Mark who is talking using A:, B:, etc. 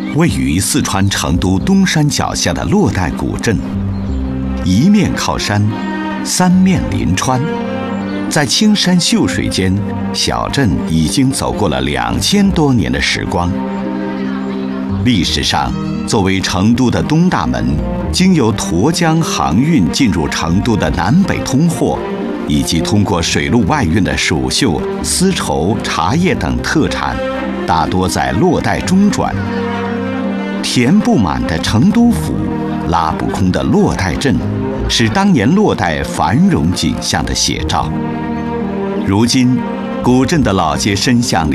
A: 位于四川成都东山脚下的洛带古镇，一面靠山，三面临川，在青山秀水间，小镇已经走过了2000多年的时光。历史上，作为成都的东大门，经由沱江航运进入成都的南北通货，以及通过水路外运的蜀绣、丝绸、茶叶等特产，大多在洛带中转。填不满的成都府，拉不空的洛带镇，是当年洛带繁荣景象的写照。如今，古镇的老街深巷里